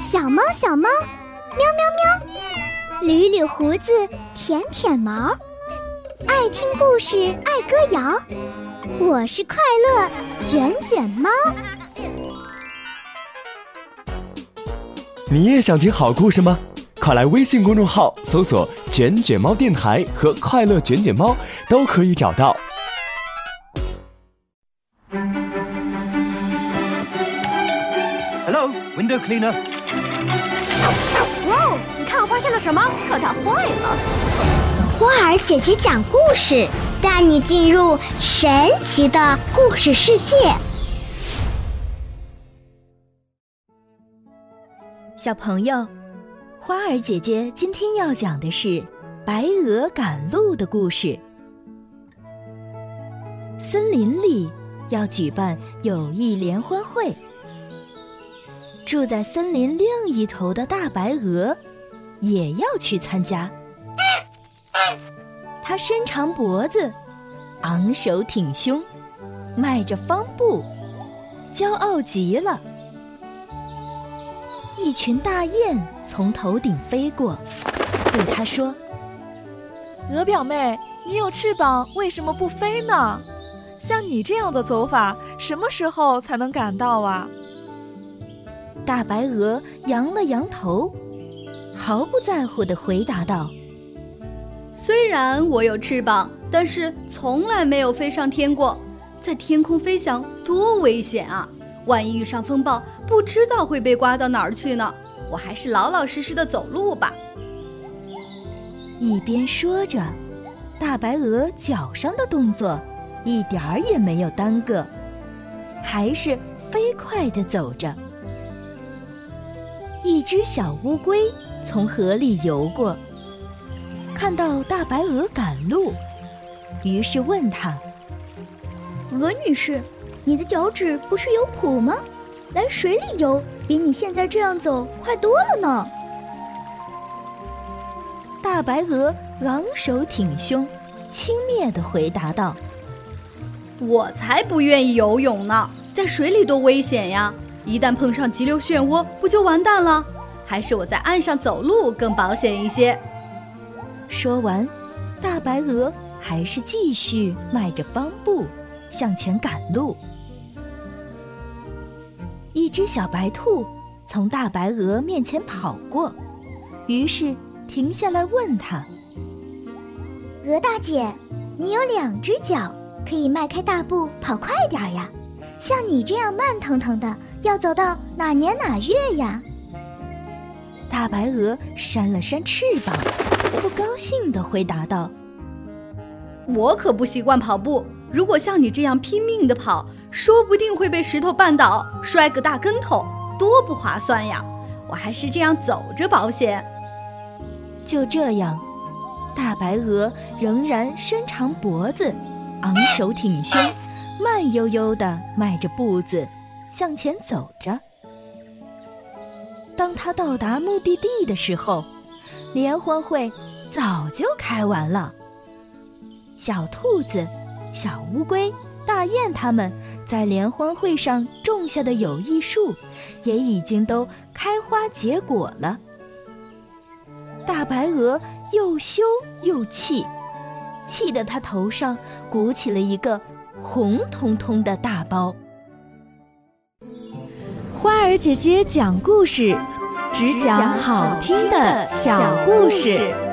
小猫小猫，喵喵喵，捋捋胡子，舔舔毛，爱听故事，爱歌谣。我是快乐卷卷猫。 你也想听好故事吗？快来微信公众号搜索卷卷猫电台和快乐卷卷猫，都可以找到。 Hello, window cleaner. 哇哦，你看我发现了什么？可它坏了。 花儿姐姐讲故事，带你进入神奇的故事世界。 小朋友，花儿姐姐今天要讲的是白鹅赶路的故事。森林里要举办友谊联欢会，住在森林另一头的大白鹅也要去参加。它伸长脖子，昂首挺胸，迈着方步，骄傲极了。一群大雁从头顶飞过，对它说： 鹅表妹，你有翅膀，为什么不飞呢？像你这样的走法，什么时候才能赶到啊？ 大白鹅扬了扬头，毫不在乎地回答道： 虽然我有翅膀，但是从来没有飞上天过。在天空飞翔多危险啊！万一遇上风暴，不知道会被刮到哪儿去呢。我还是老老实实的走路吧。 一边说着，大白鹅脚上的动作一点儿也没有耽搁，还是飞快地走着。一只小乌龟从河里游过，看到大白鹅赶路，于是问她： 鹅女士，你的脚趾不是有蹼吗？来水里游比你现在这样走快多了呢。 大白鹅昂首挺胸，轻蔑地回答道： 我才不愿意游泳呢，在水里多危险呀！一旦碰上急流漩涡，不就完蛋了？还是我在岸上走路更保险一些。 说完，大白鹅还是继续迈着方步向前赶路。一只小白兔从大白鹅面前跑过，于是停下来问它： 鹅大姐，你有2只脚，可以迈开大步跑快点呀？像你这样慢腾腾的，要走到哪年哪月呀？ 大白鹅扇了扇翅膀，不高兴地回答道： 我可不习惯跑步，如果像你这样拼命地跑，说不定会被石头绊倒，摔个大跟头，多不划算呀！我还是这样走着保险。 就这样，大白鹅仍然伸长脖子，昂首挺胸，慢悠悠地迈着步子向前走着。当它到达目的地的时候，联欢会早就开完了。小兔子、小乌龟、大雁它们在联欢会上种下的友谊树也已经都开花结果了。大白鹅又羞又气，气得它头上鼓起了一个红彤彤的大包。 花儿姐姐讲故事，只讲好听的小故事。